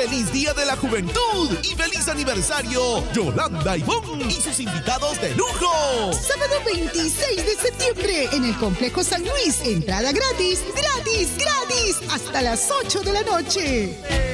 ¡Feliz Día de la Juventud! ¡Y feliz aniversario! Yolanda Ivonne y sus invitados de lujo. Sábado 26 de septiembre en el Complejo San Luis. Entrada gratis, gratis, gratis. Hasta las 8 de la noche.